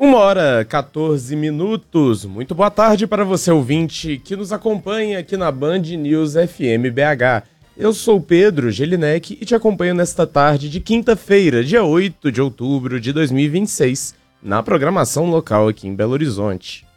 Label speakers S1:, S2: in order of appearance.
S1: 1h14. Muito boa tarde para você, ouvinte, que nos acompanha aqui na Band News FM BH. Eu sou Pedro Gelinek e te acompanho nesta tarde de quinta-feira, dia 8 de outubro de 2026, na programação local aqui em Belo Horizonte.